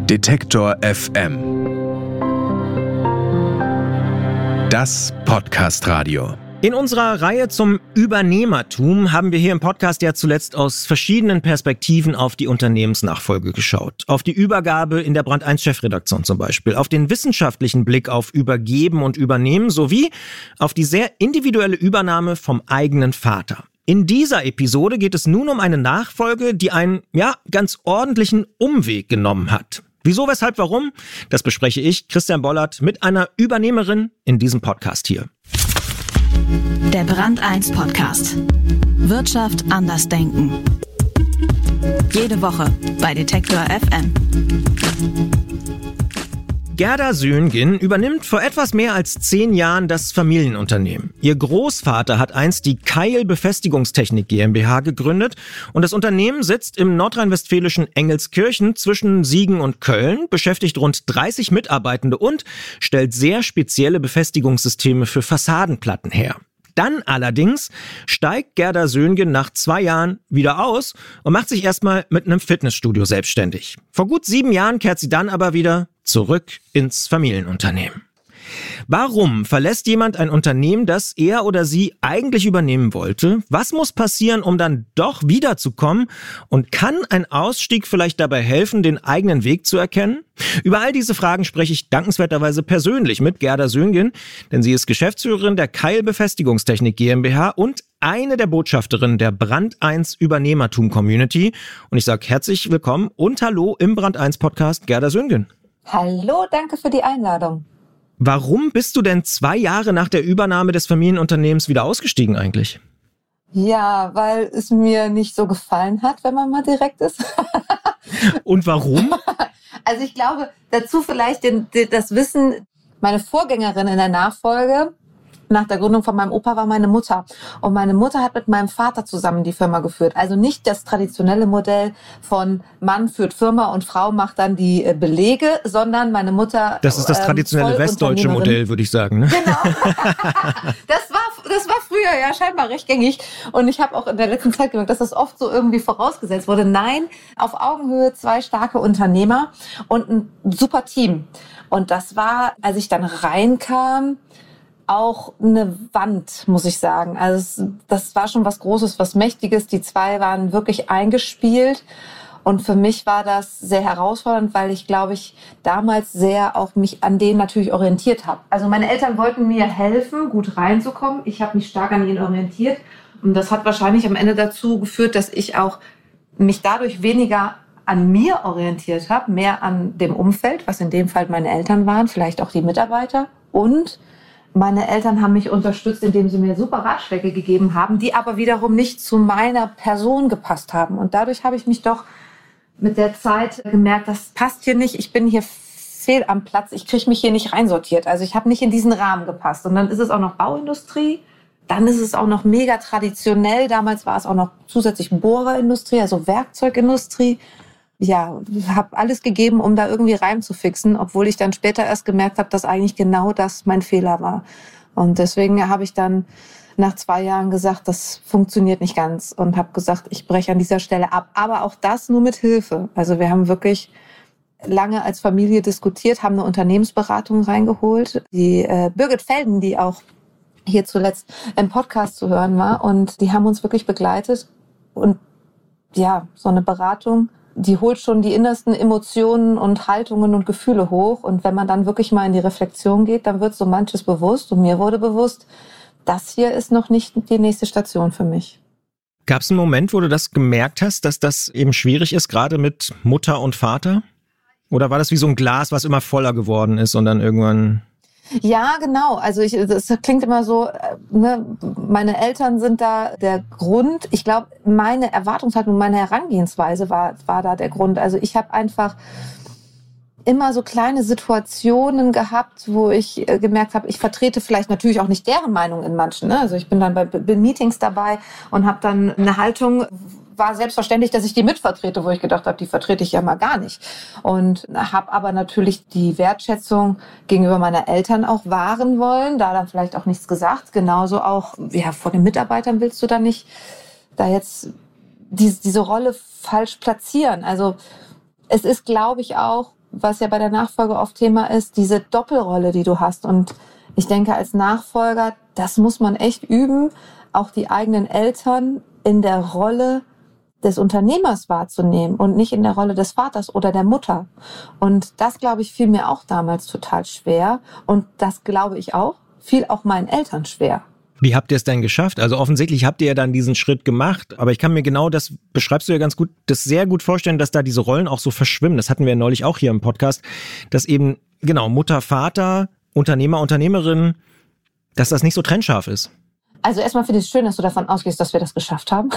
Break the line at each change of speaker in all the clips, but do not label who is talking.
Detektor FM. Das Podcast-Radio.
In unserer Reihe zum Übernehmertum haben wir hier im Podcast ja zuletzt aus verschiedenen Perspektiven auf die Unternehmensnachfolge geschaut. Auf die Übergabe in der Brand 1 Chefredaktion zum Beispiel, auf den wissenschaftlichen Blick auf Übergeben und Übernehmen sowie auf die sehr individuelle Übernahme vom eigenen Vater. In dieser Episode geht es nun um eine Nachfolge, die einen, ganz ordentlichen Umweg genommen hat. Wieso, weshalb, warum? Das bespreche ich, Christian Bollert, mit einer Übernehmerin in diesem Podcast hier.
Der Brand 1 Podcast. Wirtschaft anders denken. Jede Woche bei Detektor FM.
Gerda Söhngen übernimmt vor etwas mehr als 10 Jahren das Familienunternehmen. Ihr Großvater hat einst die Keil Befestigungstechnik GmbH gegründet und das Unternehmen sitzt im nordrhein-westfälischen Engelskirchen zwischen Siegen und Köln, beschäftigt rund 30 Mitarbeitende und stellt sehr spezielle Befestigungssysteme für Fassadenplatten her. Dann allerdings steigt Gerda Söhngen nach 2 Jahren wieder aus und macht sich erstmal mit einem Fitnessstudio selbstständig. Vor gut 7 Jahren kehrt sie dann aber wieder zurück ins Familienunternehmen. Warum verlässt jemand ein Unternehmen, das er oder sie eigentlich übernehmen wollte? Was muss passieren, um dann doch wiederzukommen? Und kann ein Ausstieg vielleicht dabei helfen, den eigenen Weg zu erkennen? Über all diese Fragen spreche ich dankenswerterweise persönlich mit Gerda Söhngen, denn sie ist Geschäftsführerin der Keil Befestigungstechnik GmbH und eine der Botschafterinnen der Brand 1 Übernehmertum Community. Und ich sage herzlich willkommen und hallo im Brand 1 Podcast, Gerda Söhngen.
Hallo, danke für die Einladung.
Warum bist du denn 2 Jahre nach der Übernahme des Familienunternehmens wieder ausgestiegen eigentlich?
Ja, weil es mir nicht so gefallen hat, wenn man mal direkt ist.
Und warum?
Also ich glaube, dazu vielleicht das Wissen, meine Vorgängerin in der Nachfolge nach der Gründung von meinem Opa war meine Mutter. Und meine Mutter hat mit meinem Vater zusammen die Firma geführt. Also nicht das traditionelle Modell von Mann führt Firma und Frau macht dann die Belege, sondern meine Mutter...
Das ist das traditionelle westdeutsche Modell, würde ich sagen. Ne?
Genau. Das war früher ja scheinbar recht gängig. Und ich habe auch in der letzten Zeit gemerkt, dass das oft so irgendwie vorausgesetzt wurde. Nein, auf Augenhöhe 2 starke Unternehmer und ein super Team. Und das war, als ich dann reinkam, auch eine Wand, muss ich sagen. Also das war schon was Großes, was Mächtiges. Die 2 waren wirklich eingespielt. Und für mich war das sehr herausfordernd, weil ich, glaube ich, damals sehr auch mich an denen natürlich orientiert habe. Also meine Eltern wollten mir helfen, gut reinzukommen. Ich habe mich stark an ihnen orientiert. Und das hat wahrscheinlich am Ende dazu geführt, dass ich auch mich dadurch weniger an mir orientiert habe, mehr an dem Umfeld, was in dem Fall meine Eltern waren, vielleicht auch die Mitarbeiter. Und meine Eltern haben mich unterstützt, indem sie mir super Ratschläge gegeben haben, die aber wiederum nicht zu meiner Person gepasst haben. Und dadurch habe ich mich doch mit der Zeit gemerkt, das passt hier nicht, ich bin hier fehl am Platz, ich kriege mich hier nicht reinsortiert. Also ich habe nicht in diesen Rahmen gepasst. Und dann ist es auch noch Bauindustrie, dann ist es auch noch mega traditionell. Damals war es auch noch zusätzlich Bohrerindustrie, also Werkzeugindustrie. Ja, habe alles gegeben, um da irgendwie reinzufixen, obwohl ich dann später erst gemerkt habe, dass eigentlich genau das mein Fehler war. Und deswegen habe ich dann nach 2 Jahren gesagt, das funktioniert nicht ganz und habe gesagt, ich breche an dieser Stelle ab. Aber auch das nur mit Hilfe. Also wir haben wirklich lange als Familie diskutiert, haben eine Unternehmensberatung reingeholt. Die Birgit Felden, die auch hier zuletzt im Podcast zu hören war, und die haben uns wirklich begleitet. Und ja, so eine Beratung, die holt schon die innersten Emotionen und Haltungen und Gefühle hoch. Und wenn man dann wirklich mal in die Reflexion geht, dann wird so manches bewusst. Und mir wurde bewusst, das hier ist noch nicht die nächste Station für mich.
Gab es einen Moment, wo du das gemerkt hast, dass das eben schwierig ist, gerade mit Mutter und Vater? Oder war das wie so ein Glas, was immer voller geworden ist und dann irgendwann...
Ja, genau. Also das klingt immer so, ne, meine Eltern sind da der Grund. Ich glaube, meine Erwartungshaltung, meine Herangehensweise war da der Grund. Also ich habe einfach immer so kleine Situationen gehabt, wo ich gemerkt habe, ich vertrete vielleicht natürlich auch nicht deren Meinung in manchen. Ne? Also ich bin dann bei Meetings dabei und habe dann eine Haltung, war selbstverständlich, dass ich die mitvertrete, wo ich gedacht habe, die vertrete ich ja mal gar nicht. Und habe aber natürlich die Wertschätzung gegenüber meiner Eltern auch wahren wollen, da dann vielleicht auch nichts gesagt. Genauso auch, ja, vor den Mitarbeitern willst du dann nicht da jetzt diese Rolle falsch platzieren. Also es ist, glaube ich, auch was ja bei der Nachfolge oft Thema ist, diese Doppelrolle, die du hast. Und ich denke, als Nachfolger, das muss man echt üben, auch die eigenen Eltern in der Rolle des Unternehmers wahrzunehmen und nicht in der Rolle des Vaters oder der Mutter. Und das, glaube ich, fiel mir auch damals total schwer. Und das, glaube ich auch, fiel auch meinen Eltern schwer.
Wie habt ihr es denn geschafft? Also offensichtlich habt ihr ja dann diesen Schritt gemacht, aber ich kann mir genau das, beschreibst du ja ganz gut, das sehr gut vorstellen, dass da diese Rollen auch so verschwimmen. Das hatten wir ja neulich auch hier im Podcast, dass eben, genau, Mutter, Vater, Unternehmer, Unternehmerin, dass das nicht so trennscharf ist.
Also erstmal finde ich es schön, dass du davon ausgehst, dass wir das geschafft haben.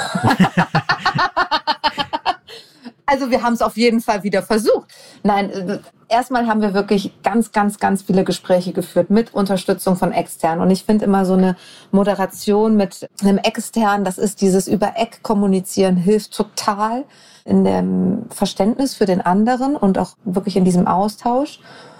Also wir haben es auf jeden Fall wieder versucht. Nein, erstmal haben wir wirklich ganz, ganz, ganz viele Gespräche geführt mit Unterstützung von Externen. Und ich finde immer so eine Moderation mit einem Externen, das ist dieses Über-Eck kommunizieren, hilft total in dem Verständnis für den anderen und auch wirklich in diesem Austausch.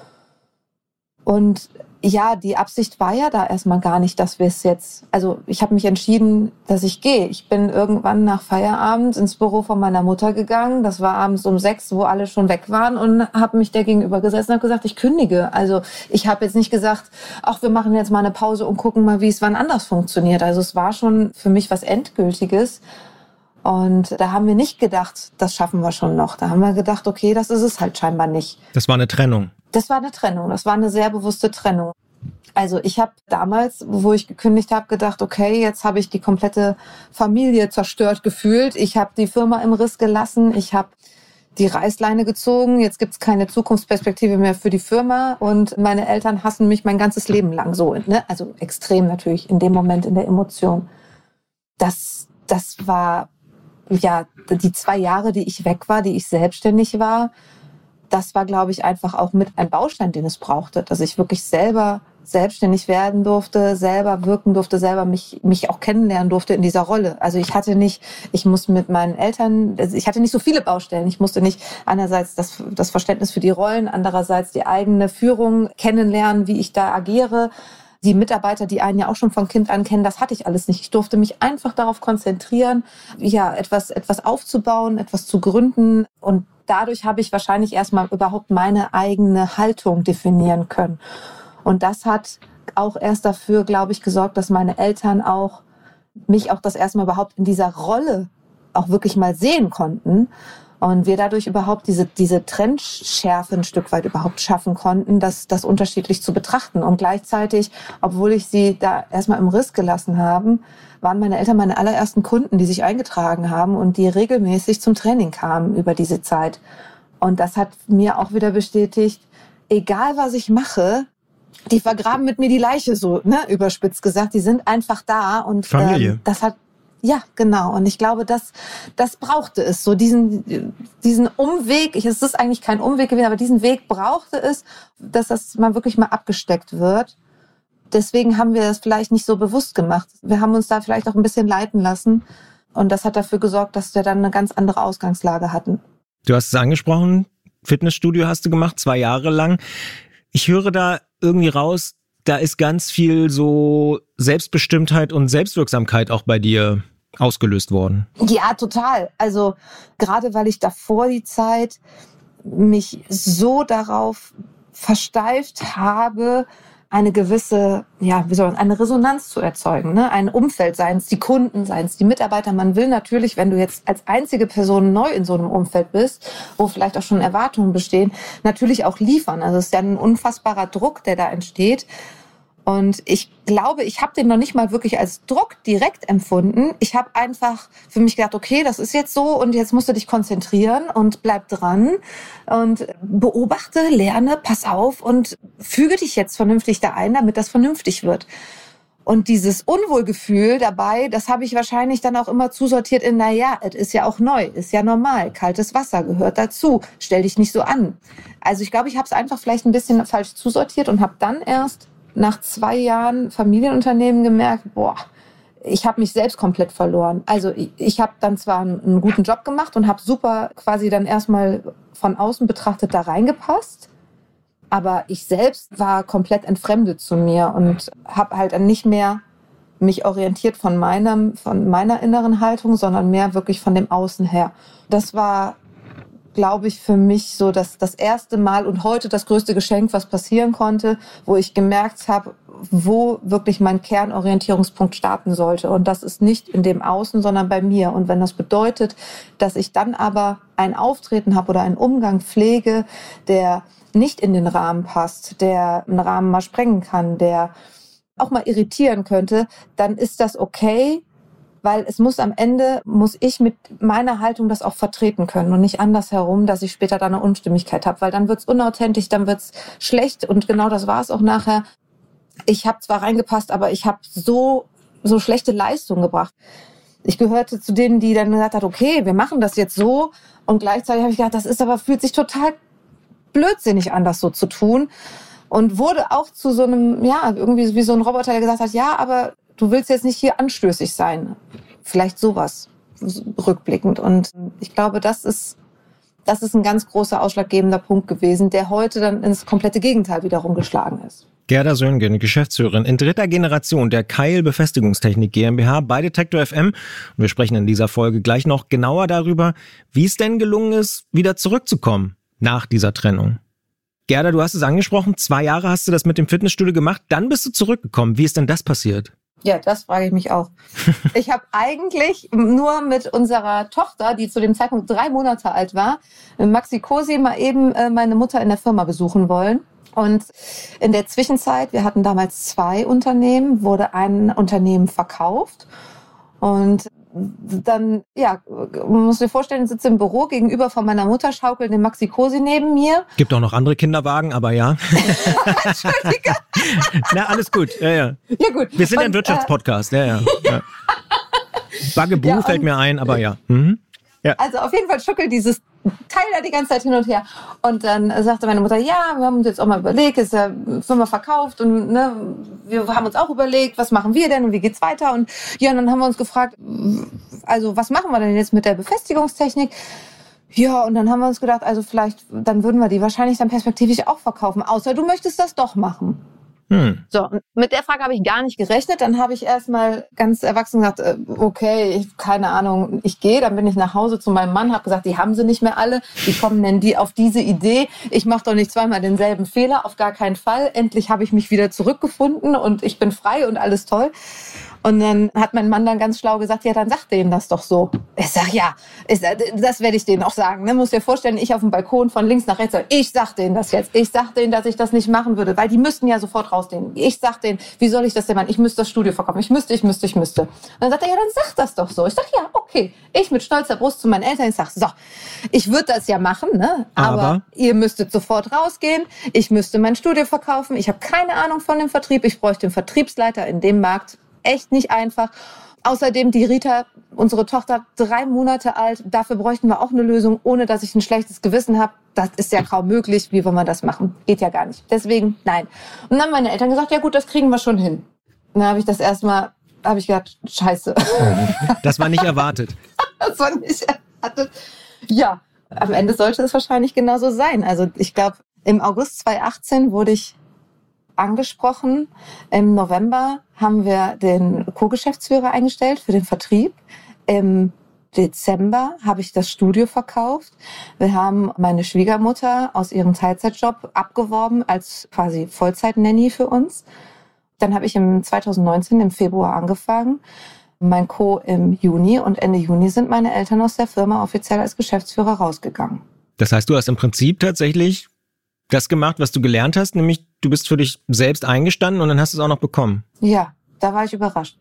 Und ja, die Absicht war ja da erstmal gar nicht, dass wir es jetzt, also ich habe mich entschieden, dass ich gehe. Ich bin irgendwann nach Feierabend ins Büro von meiner Mutter gegangen. Das war abends um 6, wo alle schon weg waren, und habe mich der gegenüber gesetzt und habe gesagt, ich kündige. Also ich habe jetzt nicht gesagt, ach, wir machen jetzt mal eine Pause und gucken mal, wie es wann anders funktioniert. Also es war schon für mich was Endgültiges. Und da haben wir nicht gedacht, das schaffen wir schon noch. Da haben wir gedacht, okay, das ist es halt scheinbar nicht.
Das war eine Trennung.
Das war eine Trennung. Das war eine sehr bewusste Trennung. Also ich habe damals, wo ich gekündigt habe, gedacht, okay, jetzt habe ich die komplette Familie zerstört gefühlt. Ich habe die Firma im Riss gelassen. Ich habe die Reißleine gezogen. Jetzt gibt es keine Zukunftsperspektive mehr für die Firma. Und meine Eltern hassen mich mein ganzes Leben lang so. Ne? Also extrem natürlich in dem Moment, in der Emotion. Das war, ja, die 2 Jahre, die ich weg war, die ich selbstständig war, das war, glaube ich, einfach auch mit ein Baustein, den es brauchte, dass ich wirklich selber selbstständig werden durfte, selber wirken durfte, selber mich auch kennenlernen durfte in dieser Rolle. Also ich hatte nicht so viele Baustellen. Ich musste nicht einerseits das Verständnis für die Rollen, andererseits die eigene Führung kennenlernen, wie ich da agiere. Die Mitarbeiter, die einen ja auch schon von Kind an kennen, das hatte ich alles nicht. Ich durfte mich einfach darauf konzentrieren, ja, etwas aufzubauen, etwas zu gründen. Und dadurch habe ich wahrscheinlich erstmal überhaupt meine eigene Haltung definieren können. Und das hat auch erst dafür, glaube ich, gesorgt, dass meine Eltern mich auch das erste Mal überhaupt in dieser Rolle auch wirklich mal sehen konnten. Und wir dadurch überhaupt diese Trendschärfe ein Stück weit überhaupt schaffen konnten, das unterschiedlich zu betrachten. Und gleichzeitig, obwohl ich sie da erstmal im Riss gelassen habe, waren meine Eltern meine allerersten Kunden, die sich eingetragen haben und die regelmäßig zum Training kamen über diese Zeit. Und das hat mir auch wieder bestätigt, egal was ich mache, die vergraben mit mir die Leiche, so, ne, überspitzt gesagt. Die sind einfach da. Und
Familie.
Das hat, ja, genau. Und ich glaube, das brauchte es. So diesen Umweg, es ist eigentlich kein Umweg gewesen, aber diesen Weg brauchte es, dass das mal wirklich mal abgesteckt wird. Deswegen haben wir das vielleicht nicht so bewusst gemacht. Wir haben uns da vielleicht auch ein bisschen leiten lassen. Und das hat dafür gesorgt, dass wir dann eine ganz andere Ausgangslage hatten.
Du hast es angesprochen, Fitnessstudio hast du gemacht, 2 Jahre lang. Ich höre da irgendwie raus, da ist ganz viel so Selbstbestimmtheit und Selbstwirksamkeit auch bei dir ausgelöst worden.
Ja, total. Also gerade weil ich davor die Zeit mich so darauf versteift habe, eine gewisse, ja, eine Resonanz zu erzeugen, ne? Ein Umfeld, seien es die Kunden, seien es die Mitarbeiter. Man will natürlich, wenn du jetzt als einzige Person neu in so einem Umfeld bist, wo vielleicht auch schon Erwartungen bestehen, natürlich auch liefern. Also es ist ja ein unfassbarer Druck, der da entsteht. Und ich glaube, ich habe den noch nicht mal wirklich als Druck direkt empfunden. Ich habe einfach für mich gedacht, okay, das ist jetzt so und jetzt musst du dich konzentrieren und bleib dran und beobachte, lerne, pass auf und füge dich jetzt vernünftig da ein, damit das vernünftig wird. Und dieses Unwohlgefühl dabei, das habe ich wahrscheinlich dann auch immer zusortiert in, naja, es ist ja auch neu, ist ja normal, kaltes Wasser gehört dazu, stell dich nicht so an. Also ich glaube, ich habe es einfach vielleicht ein bisschen falsch zusortiert und habe dann erst nach 2 Jahren Familienunternehmen gemerkt, ich habe mich selbst komplett verloren. Also ich habe dann zwar einen guten Job gemacht und habe super quasi dann erstmal von außen betrachtet da reingepasst, aber ich selbst war komplett entfremdet zu mir und habe halt dann nicht mehr mich orientiert von meiner inneren Haltung, sondern mehr wirklich von dem Außen her. Das war glaube ich, für mich so das erste Mal und heute das größte Geschenk, was passieren konnte, wo ich gemerkt habe, wo wirklich mein Kernorientierungspunkt starten sollte. Und das ist nicht in dem Außen, sondern bei mir. Und wenn das bedeutet, dass ich dann aber ein Auftreten habe oder einen Umgang pflege, der nicht in den Rahmen passt, der einen Rahmen mal sprengen kann, der auch mal irritieren könnte, dann ist das okay, weil es muss ich mit meiner Haltung das auch vertreten können und nicht andersherum, dass ich später da eine Unstimmigkeit habe, weil dann wird's unauthentisch, dann wird's schlecht und genau das war es auch nachher. Ich habe zwar reingepasst, aber ich habe so schlechte Leistungen gebracht. Ich gehörte zu denen, die dann gesagt hat, okay, wir machen das jetzt so und gleichzeitig habe ich gedacht, fühlt sich total blödsinnig an, das so zu tun und wurde auch zu so einem, irgendwie wie so ein Roboter, der gesagt hat, ja, aber du willst jetzt nicht hier anstößig sein. Vielleicht sowas rückblickend. Und ich glaube, das ist ein ganz großer ausschlaggebender Punkt gewesen, der heute dann ins komplette Gegenteil wiederum geschlagen ist.
Gerda Söhngen, Geschäftsführerin in 3. Generation der Keil Befestigungstechnik GmbH bei Detektor FM. Und wir sprechen in dieser Folge gleich noch genauer darüber, wie es denn gelungen ist, wieder zurückzukommen nach dieser Trennung. Gerda, du hast es angesprochen, 2 Jahre hast du das mit dem Fitnessstudio gemacht, dann bist du zurückgekommen. Wie ist denn das passiert?
Ja, das frage ich mich auch. Ich habe eigentlich nur mit unserer Tochter, die zu dem Zeitpunkt 3 Monate alt war, Maxi Cosi, mal eben meine Mutter in der Firma besuchen wollen. Und in der Zwischenzeit, wir hatten damals 2 Unternehmen, wurde ein Unternehmen verkauft. Und dann, man muss sich vorstellen, ich sitze im Büro gegenüber von meiner Mutter, schaukelt den Maxi Cosi neben mir.
Gibt auch noch andere Kinderwagen, aber ja.
Entschuldige.
Na, alles gut. Ja.
Ja, gut.
Wir sind ein Wirtschaftspodcast. Ja. Bugaboo fällt mir ein, aber ja. Mhm. Ja.
Also auf jeden Fall schuckelt dieses Teil da die ganze Zeit hin und her. Und dann sagte meine Mutter, ja, wir haben uns jetzt auch mal überlegt, ist ja Firma verkauft und wir haben uns auch überlegt, was machen wir denn und wie geht's weiter? Und dann haben wir uns gefragt, also was machen wir denn jetzt mit der Befestigungstechnik? Ja, und dann haben wir uns gedacht, also vielleicht, dann würden wir die wahrscheinlich dann perspektivisch auch verkaufen, außer du möchtest das doch machen. So, und mit der Frage habe ich gar nicht gerechnet. Dann habe ich erstmal ganz erwachsen gesagt, okay, keine Ahnung, ich gehe. Dann bin ich nach Hause zu meinem Mann, habe gesagt, die haben sie nicht mehr alle. Wie kommen denn die auf diese Idee? Ich mache doch nicht zweimal denselben Fehler, auf gar keinen Fall. Endlich habe ich mich wieder zurückgefunden und ich bin frei und alles toll. Und dann hat mein Mann dann ganz schlau gesagt, ja, dann sag denen das doch so. Ich sag, ja, das werde ich denen auch sagen. Ne? Muss dir vorstellen, ich auf dem Balkon von links nach rechts, ich sag denen das jetzt. Ich sag denen, dass ich das nicht machen würde, weil die müssten ja sofort rausgehen. Ich sag denen, wie soll ich das denn machen? Ich müsste das Studio verkaufen. Ich müsste. Und dann sagt er, ja, dann sag das doch so. Ich sag, ja, okay. Ich mit stolzer Brust zu meinen Eltern, ich sag, so, ich würde das ja machen, ne? Aber ihr müsstet sofort rausgehen. Ich müsste mein Studio verkaufen. Ich habe keine Ahnung von dem Vertrieb. Ich bräuchte einen Vertriebsleiter in dem Markt. Echt nicht einfach. Außerdem die Rita, unsere Tochter, 3 Monate alt. Dafür bräuchten wir auch eine Lösung, ohne dass ich ein schlechtes Gewissen habe. Das ist ja kaum möglich. Wie wollen wir das machen? Geht ja gar nicht. Deswegen, nein. Und dann haben meine Eltern gesagt, ja gut, das kriegen wir schon hin. Und dann habe ich gedacht, scheiße.
Das war nicht erwartet.
Das war nicht erwartet. Ja, am Ende sollte es wahrscheinlich genauso sein. Also ich glaube, im August 2018 wurde ich angesprochen. Im November haben wir den Co-Geschäftsführer eingestellt für den Vertrieb. Im Dezember habe ich das Studio verkauft. Wir haben meine Schwiegermutter aus ihrem Teilzeitjob abgeworben als quasi Vollzeit-Nanny für uns. Dann habe ich im 2019 im Februar angefangen, mein Co. im Juni und Ende Juni sind meine Eltern aus der Firma offiziell als Geschäftsführer rausgegangen.
Das heißt, du hast im Prinzip tatsächlich das gemacht, was du gelernt hast, nämlich du bist für dich selbst eingestanden und dann hast du es auch noch bekommen.
Ja, da war ich überrascht.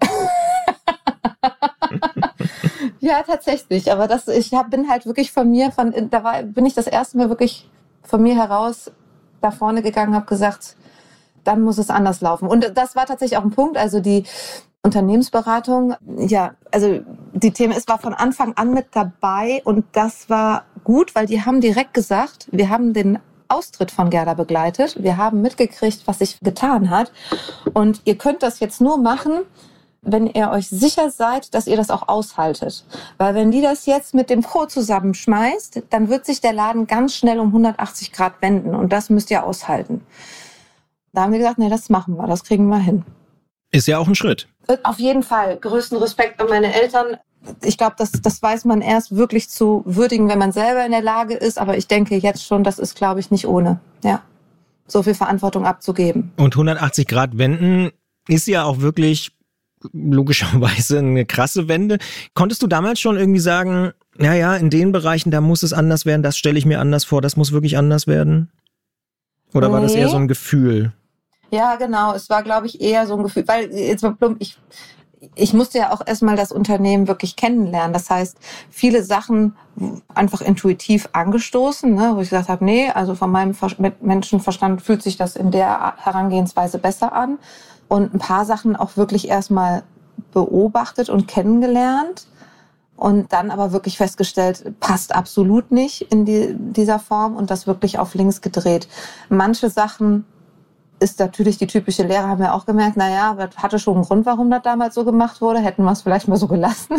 Ja, tatsächlich. Aber bin halt wirklich bin ich das erste Mal wirklich von mir heraus da vorne gegangen, habe gesagt, dann muss es anders laufen. Und das war tatsächlich auch ein Punkt. Also die Unternehmensberatung, ja, also die Themen, es war von Anfang an mit dabei und das war gut, weil die haben direkt gesagt, wir haben den Austritt von Gerda begleitet. Wir haben mitgekriegt, was sich getan hat. Und ihr könnt das jetzt nur machen, wenn ihr euch sicher seid, dass ihr das auch aushaltet. Weil wenn die das jetzt mit dem Co. zusammenschmeißt, dann wird sich der Laden ganz schnell um 180 Grad wenden. Und das müsst ihr aushalten. Da haben wir gesagt, nee, das machen wir, das kriegen wir hin.
Ist ja auch ein Schritt.
Auf jeden Fall. Größten Respekt an meine Eltern. Ich glaube, das weiß man erst wirklich zu würdigen, wenn man selber in der Lage ist. Aber ich denke jetzt schon, das ist, glaube ich, nicht ohne. Ja, so viel Verantwortung abzugeben.
Und 180 Grad wenden ist ja auch wirklich logischerweise eine krasse Wende. Konntest du damals schon irgendwie sagen, ja, in den Bereichen, da muss es anders werden, das stelle ich mir anders vor, das muss wirklich anders werden? Oder war das eher so ein Gefühl?
Ja, genau. Es war, glaube ich, eher so ein Gefühl, weil jetzt mal plump, ich musste ja auch erstmal das Unternehmen wirklich kennenlernen. Das heißt, viele Sachen einfach intuitiv angestoßen, ne, wo ich gesagt habe, nee, also von meinem Menschenverstand fühlt sich das in der Herangehensweise besser an. Und ein paar Sachen auch wirklich erstmal beobachtet und kennengelernt. Und dann aber wirklich festgestellt, passt absolut nicht in dieser Form und das wirklich auf links gedreht. Manche Sachen ist natürlich die typische Lehre, haben wir auch gemerkt, naja, das hatte schon einen Grund, warum das damals so gemacht wurde, hätten wir es vielleicht mal so gelassen.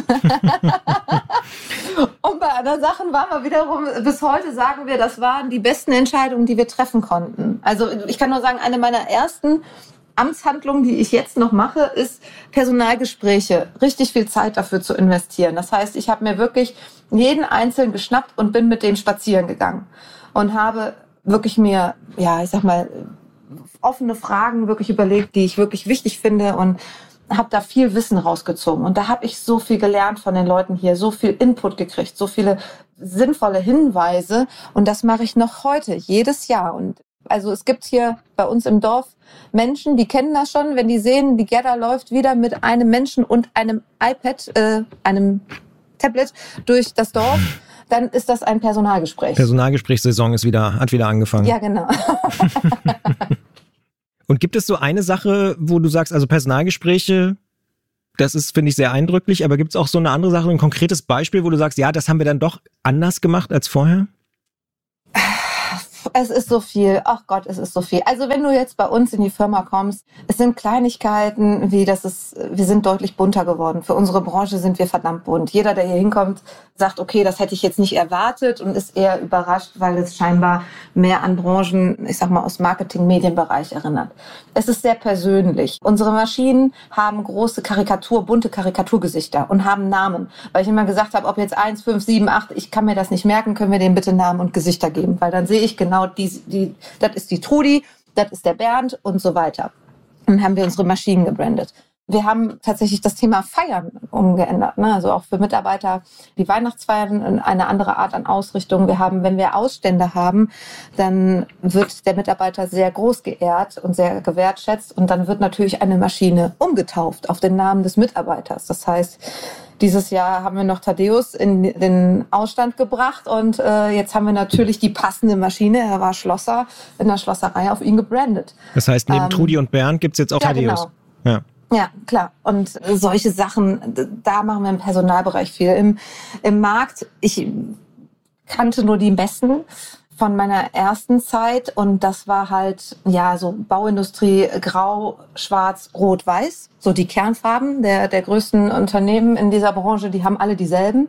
Und bei anderen Sachen waren wir wiederum, bis heute sagen wir, das waren die besten Entscheidungen, die wir treffen konnten. Also ich kann nur sagen, eine meiner ersten Amtshandlungen, die ich jetzt noch mache, ist Personalgespräche, richtig viel Zeit dafür zu investieren. Das heißt, ich habe mir wirklich jeden Einzelnen geschnappt und bin mit dem spazieren gegangen und habe wirklich mir, ja, ich sag mal, offene Fragen wirklich überlegt, die ich wirklich wichtig finde und habe da viel Wissen rausgezogen. Und da habe ich so viel gelernt von den Leuten hier, so viel Input gekriegt, so viele sinnvolle Hinweise. Und das mache ich noch heute, jedes Jahr. Und also es gibt hier bei uns im Dorf Menschen, die kennen das schon, wenn die sehen, die Gerda läuft wieder mit einem Menschen und einem iPad, einem Tablet durch das Dorf, dann ist das ein Personalgespräch.
Personalgesprächssaison hat wieder angefangen.
Ja, genau.
Und gibt es so eine Sache, wo du sagst, also Personalgespräche, das ist, finde ich, sehr eindrücklich, aber gibt es auch so eine andere Sache, ein konkretes Beispiel, wo du sagst, ja, das haben wir dann doch anders gemacht als vorher?
Es ist so viel. Ach Gott, es ist so viel. Also wenn du jetzt bei uns in die Firma kommst, es sind Kleinigkeiten, wie wir sind deutlich bunter geworden. Für unsere Branche sind wir verdammt bunt. Jeder, der hier hinkommt, sagt, okay, das hätte ich jetzt nicht erwartet und ist eher überrascht, weil es scheinbar mehr an Branchen, ich sag mal, aus Marketing-Medienbereich erinnert. Es ist sehr persönlich. Unsere Maschinen haben große bunte Karikaturgesichter und haben Namen. Weil ich immer gesagt habe, ob jetzt 1, 5, 7, 8, ich kann mir das nicht merken, können wir denen bitte Namen und Gesichter geben. Weil dann sehe ich genau, das ist die Trudi, das ist der Bernd und so weiter. Und dann haben wir unsere Maschinen gebrandet. Wir haben tatsächlich das Thema Feiern umgeändert, ne? Also auch für Mitarbeiter, die Weihnachtsfeiern, eine andere Art an Ausrichtung. Wenn wir Ausstände haben, dann wird der Mitarbeiter sehr groß geehrt und sehr gewertschätzt und dann wird natürlich eine Maschine umgetauft auf den Namen des Mitarbeiters. Das heißt, dieses Jahr haben wir noch Thaddeus in den Ausstand gebracht und jetzt haben wir natürlich die passende Maschine. Er war Schlosser in der Schlosserei, auf ihn gebrandet.
Das heißt, neben Trudi und Bernd gibt's jetzt auch Thaddeus.
Genau. Ja, klar. Und solche Sachen, da machen wir im Personalbereich viel. Im Markt, ich kannte nur die Besten von meiner ersten Zeit und das war halt, ja, so Bauindustrie, grau, schwarz, rot, weiß. So die Kernfarben der größten Unternehmen in dieser Branche, die haben alle dieselben.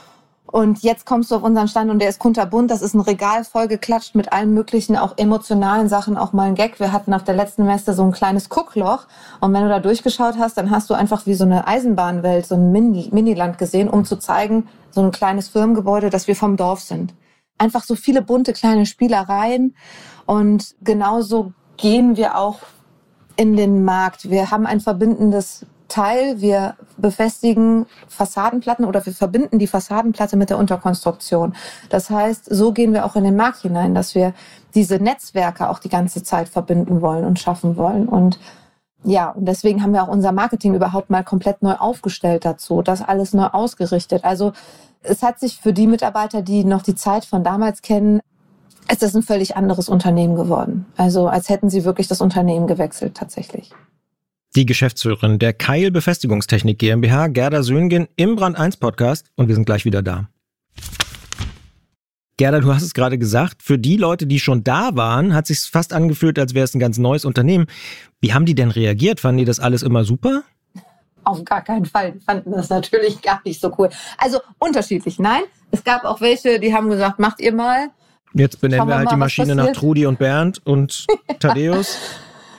Und jetzt kommst du auf unseren Stand und der ist kunterbunt. Das ist ein Regal vollgeklatscht mit allen möglichen, auch emotionalen Sachen, auch mal ein Gag. Wir hatten auf der letzten Messe so ein kleines Guckloch. Und wenn du da durchgeschaut hast, dann hast du einfach wie so eine Eisenbahnwelt, so ein Miniland gesehen, um zu zeigen, so ein kleines Firmengebäude, dass wir vom Dorf sind. Einfach so viele bunte kleine Spielereien. Und genauso gehen wir auch in den Markt. Wir haben ein verbindendes Teil, wir befestigen Fassadenplatten oder wir verbinden die Fassadenplatte mit der Unterkonstruktion. Das heißt, so gehen wir auch in den Markt hinein, dass wir diese Netzwerke auch die ganze Zeit verbinden wollen und schaffen wollen. Und ja, und deswegen haben wir auch unser Marketing überhaupt mal komplett neu aufgestellt dazu, das alles neu ausgerichtet. Also es hat sich für die Mitarbeiter, die noch die Zeit von damals kennen, ist das ein völlig anderes Unternehmen geworden. Also als hätten sie wirklich das Unternehmen gewechselt tatsächlich.
Die Geschäftsführerin der Keil Befestigungstechnik GmbH, Gerda Söhngen, im Brand 1 Podcast und wir sind gleich wieder da. Gerda, du hast es gerade gesagt, für die Leute, die schon da waren, hat es sich fast angefühlt, als wäre es ein ganz neues Unternehmen. Wie haben die denn reagiert? Fanden die das alles immer super?
Auf gar keinen Fall. Die fanden das natürlich gar nicht so cool. Also unterschiedlich, nein. Es gab auch welche, die haben gesagt, macht ihr mal.
Jetzt benennen wir halt die Maschine nach Trudi und Bernd und Thaddeus.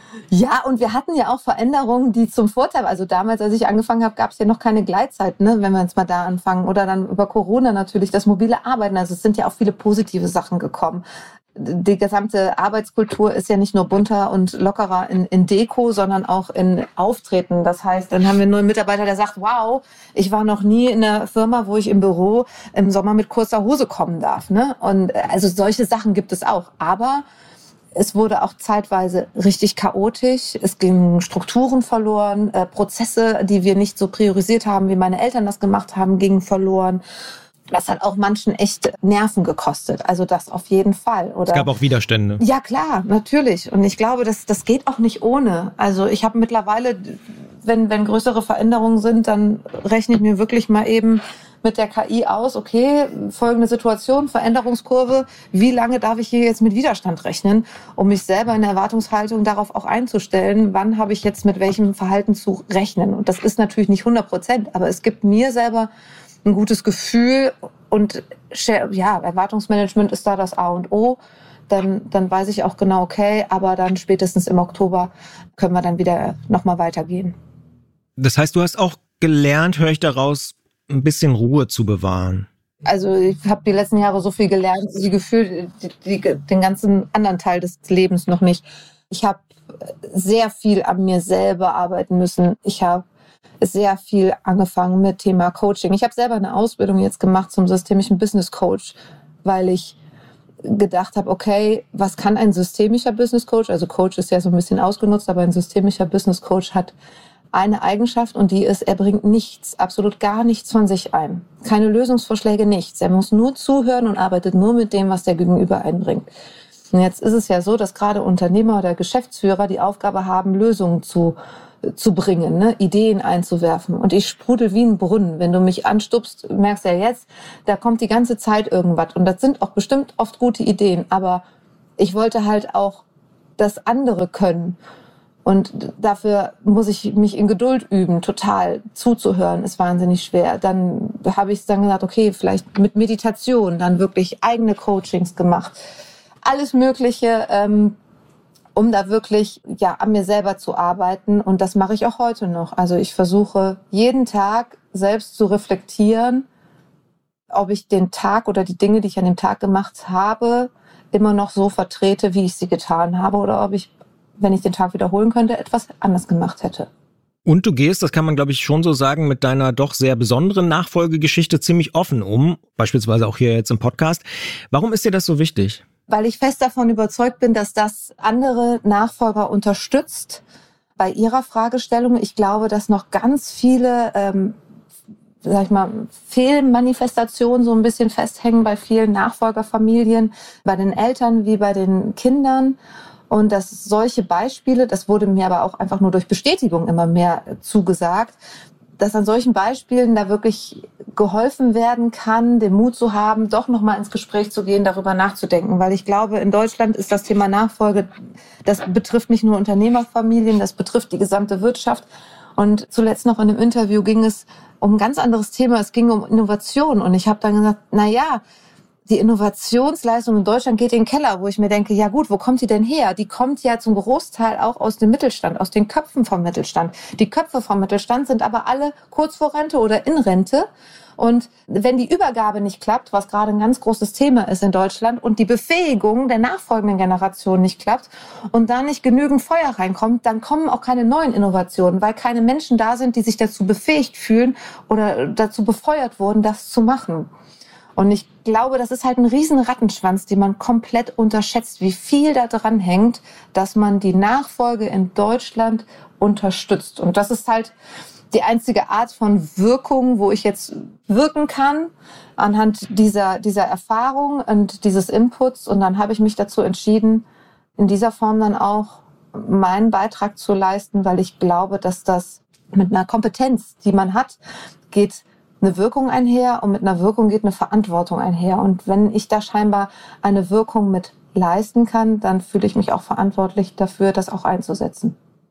Ja, und wir hatten ja auch Veränderungen, die zum Vorteil, also damals, als ich angefangen habe, gab es ja noch keine Gleitzeit, ne, wenn wir jetzt mal da anfangen. Oder dann über Corona natürlich, das mobile Arbeiten. Also es sind ja auch viele positive Sachen gekommen. Die gesamte Arbeitskultur ist ja nicht nur bunter und lockerer in Deko, sondern auch in Auftreten. Das heißt, dann haben wir einen neuen Mitarbeiter, der sagt, wow, ich war noch nie in einer Firma, wo ich im Büro im Sommer mit kurzer Hose kommen darf. Ne? Und also solche Sachen gibt es auch. Aber es wurde auch zeitweise richtig chaotisch. Es gingen Strukturen verloren, Prozesse, die wir nicht so priorisiert haben, wie meine Eltern das gemacht haben, gingen verloren. Das hat auch manchen echt Nerven gekostet. Also das auf jeden Fall. Oder?
Es gab auch Widerstände.
Ja, klar, natürlich. Und ich glaube, das geht auch nicht ohne. Also ich habe mittlerweile, wenn größere Veränderungen sind, dann rechne ich mir wirklich mal eben mit der KI aus, okay, folgende Situation, Veränderungskurve, wie lange darf ich hier jetzt mit Widerstand rechnen, um mich selber in der Erwartungshaltung darauf auch einzustellen, wann habe ich jetzt mit welchem Verhalten zu rechnen. Und das ist natürlich nicht 100%, aber es gibt mir selber ein gutes Gefühl und ja, Erwartungsmanagement ist da das A und O. Dann weiß ich auch genau, okay, aber dann spätestens im Oktober können wir dann wieder nochmal weitergehen.
Das heißt, du hast auch gelernt, höre ich daraus, ein bisschen Ruhe zu bewahren.
Also ich habe die letzten Jahre so viel gelernt, wie gefühlt den ganzen anderen Teil des Lebens noch nicht. Ich habe sehr viel an mir selber arbeiten müssen. Ich habe sehr viel angefangen mit Thema Coaching. Ich habe selber eine Ausbildung jetzt gemacht zum systemischen Business Coach, weil ich gedacht habe, okay, was kann ein systemischer Business Coach? Also Coach ist ja so ein bisschen ausgenutzt, aber ein systemischer Business Coach hat eine Eigenschaft und die ist, er bringt nichts, absolut gar nichts von sich ein. Keine Lösungsvorschläge, nichts. Er muss nur zuhören und arbeitet nur mit dem, was der Gegenüber einbringt. Und jetzt ist es ja so, dass gerade Unternehmer oder Geschäftsführer die Aufgabe haben, Lösungen zu bringen, ne? Ideen einzuwerfen. Und ich sprudel wie ein Brunnen. Wenn du mich anstupst, merkst du ja jetzt, da kommt die ganze Zeit irgendwas. Und das sind auch bestimmt oft gute Ideen. Aber ich wollte halt auch das andere können. Und dafür muss ich mich in Geduld üben, total zuzuhören, ist wahnsinnig schwer. Dann habe ich dann gesagt, okay, vielleicht mit Meditation, dann wirklich eigene Coachings gemacht. Alles Mögliche, um da wirklich an mir selber zu arbeiten. Und das mache ich auch heute noch. Also ich versuche jeden Tag selbst zu reflektieren, ob ich den Tag oder die Dinge, die ich an dem Tag gemacht habe, immer noch so vertrete, wie ich sie getan habe. Oder ob ich, wenn ich den Tag wiederholen könnte, etwas anders gemacht hätte.
Und du gehst, das kann man glaube ich schon so sagen, mit deiner doch sehr besonderen Nachfolgegeschichte ziemlich offen um. Beispielsweise auch hier jetzt im Podcast. Warum ist dir das so wichtig?
Weil ich fest davon überzeugt bin, dass das andere Nachfolger unterstützt bei ihrer Fragestellung. Ich glaube, dass noch ganz viele, Fehlmanifestationen so ein bisschen festhängen bei vielen Nachfolgerfamilien, bei den Eltern wie bei den Kindern. Und dass solche Beispiele, das wurde mir aber auch einfach nur durch Bestätigung immer mehr zugesagt, dass an solchen Beispielen da wirklich geholfen werden kann, den Mut zu haben, doch nochmal ins Gespräch zu gehen, darüber nachzudenken. Weil ich glaube, in Deutschland ist das Thema Nachfolge, das betrifft nicht nur Unternehmerfamilien, das betrifft die gesamte Wirtschaft. Und zuletzt noch in einem Interview ging es um ein ganz anderes Thema. Es ging um Innovation. Und ich habe dann gesagt, die Innovationsleistung in Deutschland geht in den Keller, wo ich mir denke, ja gut, wo kommt die denn her? Die kommt ja zum Großteil auch aus dem Mittelstand, aus den Köpfen vom Mittelstand. Die Köpfe vom Mittelstand sind aber alle kurz vor Rente oder in Rente. Und wenn die Übergabe nicht klappt, was gerade ein ganz großes Thema ist in Deutschland, und die Befähigung der nachfolgenden Generation nicht klappt und da nicht genügend Feuer reinkommt, dann kommen auch keine neuen Innovationen, weil keine Menschen da sind, die sich dazu befähigt fühlen oder dazu befeuert wurden, das zu machen. Und ich glaube, das ist halt ein riesen Rattenschwanz, den man komplett unterschätzt, wie viel da dran hängt, dass man die Nachfolge in Deutschland unterstützt. Und das ist halt die einzige Art von Wirkung, wo ich jetzt wirken kann anhand dieser Erfahrung und dieses Inputs. Und dann habe ich mich dazu entschieden, in dieser Form dann auch meinen Beitrag zu leisten, weil ich glaube, dass das mit einer Kompetenz, die man hat, geht eine Wirkung einher und mit einer Wirkung geht eine Verantwortung einher. Und wenn ich da scheinbar eine Wirkung mit leisten kann, dann fühle ich mich auch verantwortlich dafür, das auch einzusetzen.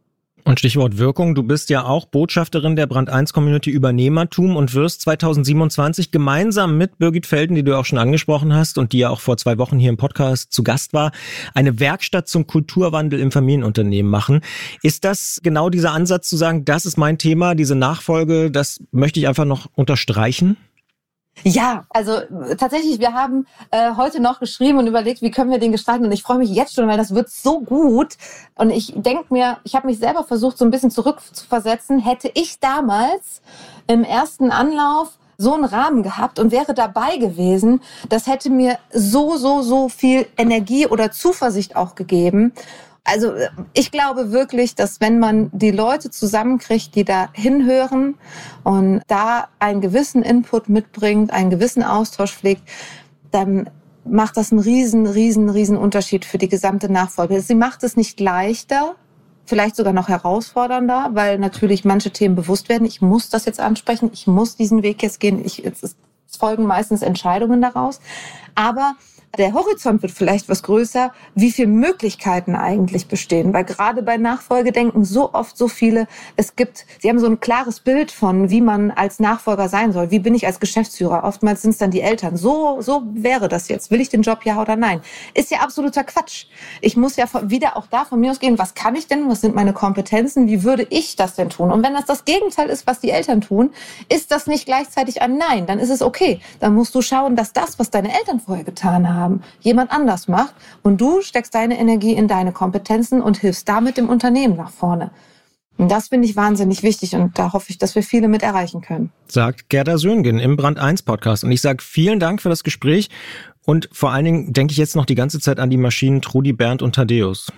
Und Stichwort Wirkung, du bist ja auch Botschafterin der Brand 1 Community Übernehmertum und wirst 2027 gemeinsam mit Birgit Felden, die du auch schon angesprochen hast und die ja auch vor 2 Wochen hier im Podcast zu Gast war, eine Werkstatt zum Kulturwandel im Familienunternehmen machen. Ist das genau dieser Ansatz zu sagen, das ist mein Thema, diese Nachfolge, das möchte ich einfach noch unterstreichen?
Ja, also tatsächlich, wir haben heute noch geschrieben und überlegt, wie können wir den gestalten, und ich freue mich jetzt schon, weil das wird so gut, und ich denke mir, ich habe mich selber versucht, so ein bisschen zurückzuversetzen, hätte ich damals im ersten Anlauf so einen Rahmen gehabt und wäre dabei gewesen, das hätte mir so viel Energie oder Zuversicht auch gegeben. Also ich glaube wirklich, dass wenn man die Leute zusammenkriegt, die da hinhören und da einen gewissen Input mitbringt, einen gewissen Austausch pflegt, dann macht das einen riesen Unterschied für die gesamte Nachfolge. Sie macht es nicht leichter, vielleicht sogar noch herausfordernder, weil natürlich manche Themen bewusst werden. Ich muss das jetzt ansprechen, ich muss diesen Weg jetzt gehen. Es folgen meistens Entscheidungen daraus. Aber der Horizont wird vielleicht was größer, wie viele Möglichkeiten eigentlich bestehen. Weil gerade bei Nachfolge denken so oft so viele, sie haben so ein klares Bild von, wie man als Nachfolger sein soll. Wie bin ich als Geschäftsführer? Oftmals sind es dann die Eltern. So wäre das jetzt. Will ich den Job, ja oder nein? Ist ja absoluter Quatsch. Ich muss ja wieder auch da von mir aus gehen, was kann ich denn? Was sind meine Kompetenzen? Wie würde ich das denn tun? Und wenn das Gegenteil ist, was die Eltern tun, ist das nicht gleichzeitig ein Nein. Dann ist es okay. Dann musst du schauen, dass das, was deine Eltern vorher getan haben, jemand anders macht, und du steckst deine Energie in deine Kompetenzen und hilfst damit dem Unternehmen nach vorne. Und das finde ich wahnsinnig wichtig, und da hoffe ich, dass wir viele mit erreichen können.
Sagt Gerda Söhngen im Brand 1 Podcast. Und ich sage vielen Dank für das Gespräch, und vor allen Dingen denke ich jetzt noch die ganze Zeit an die Maschinen Trudi, Bernd und Thaddeus.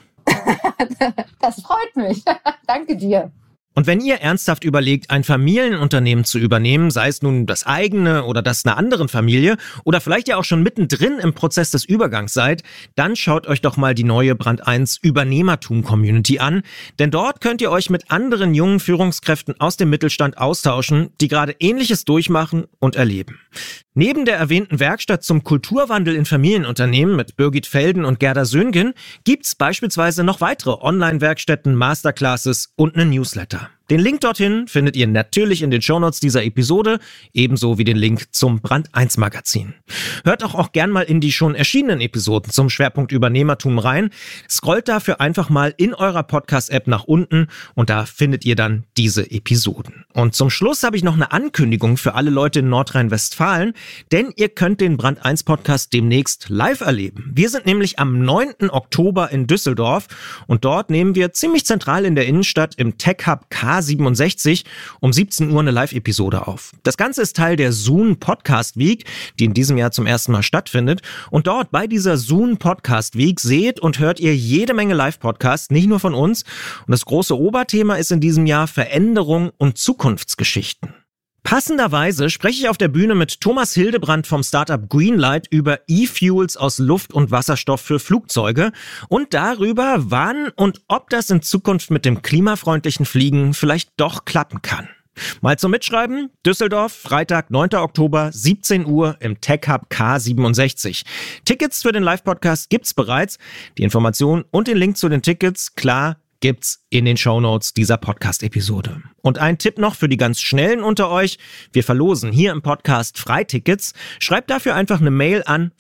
Das freut mich. Danke dir.
Und wenn ihr ernsthaft überlegt, ein Familienunternehmen zu übernehmen, sei es nun das eigene oder das einer anderen Familie oder vielleicht ja auch schon mittendrin im Prozess des Übergangs seid, dann schaut euch doch mal die neue Brand 1 Übernehmertum Community an, denn dort könnt ihr euch mit anderen jungen Führungskräften aus dem Mittelstand austauschen, die gerade Ähnliches durchmachen und erleben. Neben der erwähnten Werkstatt zum Kulturwandel in Familienunternehmen mit Birgit Felden und Gerda Söhngen gibt's beispielsweise noch weitere Online-Werkstätten, Masterclasses und einen Newsletter. Den Link dorthin findet ihr natürlich in den Shownotes dieser Episode, ebenso wie den Link zum Brand 1 Magazin. Hört auch gern mal in die schon erschienenen Episoden zum Schwerpunkt Übernehmertum rein. Scrollt dafür einfach mal in eurer Podcast-App nach unten und da findet ihr dann diese Episoden. Und zum Schluss habe ich noch eine Ankündigung für alle Leute in Nordrhein-Westfalen, denn ihr könnt den Brand 1 Podcast demnächst live erleben. Wir sind nämlich am 9. Oktober in Düsseldorf und dort nehmen wir ziemlich zentral in der Innenstadt im Tech Hub K67 um 17 Uhr eine Live-Episode auf. Das Ganze ist Teil der Zoom Podcast Week, die in diesem Jahr zum ersten Mal stattfindet. Und dort bei dieser Zoom Podcast Week seht und hört ihr jede Menge Live-Podcasts, nicht nur von uns. Und das große Oberthema ist in diesem Jahr Veränderung und Zukunftsgeschichten. Passenderweise spreche ich auf der Bühne mit Thomas Hildebrand vom Startup Greenlight über E-Fuels aus Luft und Wasserstoff für Flugzeuge und darüber, wann und ob das in Zukunft mit dem klimafreundlichen Fliegen vielleicht doch klappen kann. Mal zum Mitschreiben: Düsseldorf, Freitag, 9. Oktober, 17 Uhr im Tech Hub K67. Tickets für den Live-Podcast gibt's bereits. Die Informationen und den Link zu den Tickets, klar, gibt's in den Shownotes dieser Podcast-Episode. Und ein Tipp noch für die ganz Schnellen unter euch: Wir verlosen hier im Podcast Freitickets. Schreibt dafür einfach eine Mail an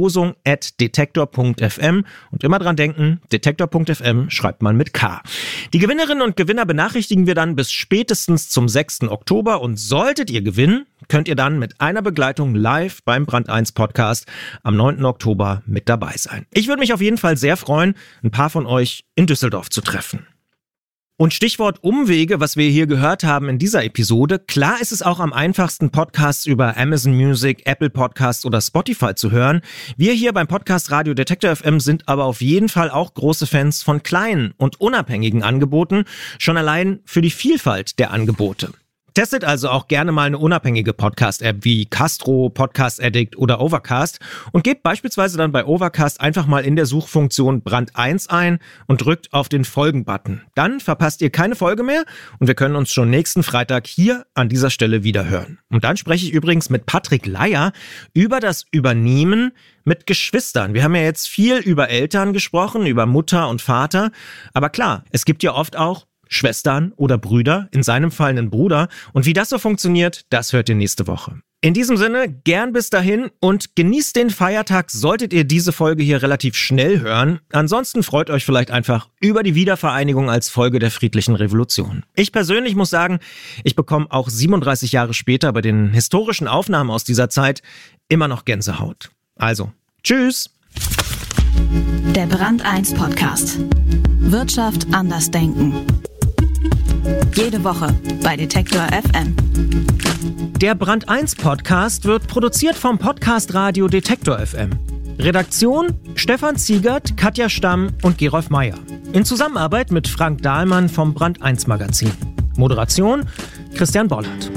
verlosung@detektor.fm und immer dran denken, detektor.fm schreibt man mit K. Die Gewinnerinnen und Gewinner benachrichtigen wir dann bis spätestens zum 6. Oktober und solltet ihr gewinnen, könnt ihr dann mit einer Begleitung live beim Brand 1 Podcast am 9. Oktober mit dabei sein. Ich würde mich auf jeden Fall sehr freuen, ein paar von euch in Düsseldorf zu treffen. Und Stichwort Umwege, was wir hier gehört haben in dieser Episode. Klar ist es auch am einfachsten, Podcasts über Amazon Music, Apple Podcasts oder Spotify zu hören. Wir hier beim Podcast Radio Detektor FM sind aber auf jeden Fall auch große Fans von kleinen und unabhängigen Angeboten, schon allein für die Vielfalt der Angebote. Testet also auch gerne mal eine unabhängige Podcast-App wie Castro, Podcast Addict oder Overcast und gebt beispielsweise dann bei Overcast einfach mal in der Suchfunktion Brand 1 ein und drückt auf den Folgen-Button. Dann verpasst ihr keine Folge mehr und wir können uns schon nächsten Freitag hier an dieser Stelle wieder hören. Und dann spreche ich übrigens mit Patrick Leier über das Übernehmen mit Geschwistern. Wir haben ja jetzt viel über Eltern gesprochen, über Mutter und Vater, aber klar, es gibt ja oft auch Schwestern oder Brüder, in seinem Fall einen Bruder. Und wie das so funktioniert, das hört ihr nächste Woche. In diesem Sinne, gern bis dahin und genießt den Feiertag, solltet ihr diese Folge hier relativ schnell hören. Ansonsten freut euch vielleicht einfach über die Wiedervereinigung als Folge der friedlichen Revolution. Ich persönlich muss sagen, ich bekomme auch 37 Jahre später bei den historischen Aufnahmen aus dieser Zeit immer noch Gänsehaut. Also, tschüss!
Der Brand 1 Podcast. Wirtschaft anders denken. Jede Woche bei Detektor FM.
Der Brand 1 Podcast wird produziert vom Podcast Radio Detektor FM. Redaktion Stefan Ziegert, Katja Stamm und Gerolf Meyer. In Zusammenarbeit mit Frank Dahlmann vom Brand 1 Magazin. Moderation Christian Bollert.